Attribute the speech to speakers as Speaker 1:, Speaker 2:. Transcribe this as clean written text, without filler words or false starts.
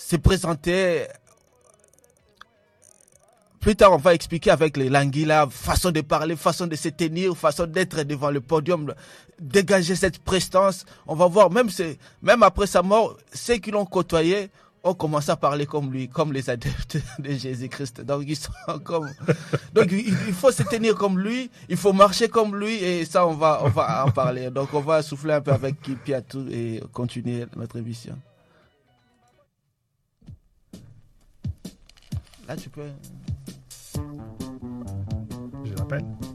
Speaker 1: se présenter. Plus tard, on va expliquer avec les Languila, façon de parler, façon de se tenir, façon d'être devant le podium, dégager cette prestance. On va voir, même après sa mort, ceux qui l'ont côtoyé ont commencé à parler comme lui, comme les adeptes de Jésus-Christ. Donc, ils sont donc, il faut se tenir comme lui, il faut marcher comme lui, et ça, on va en parler. Donc, on va souffler un peu avec Kipiatou et continuer notre émission. Là, tu peux...
Speaker 2: Je rappelle.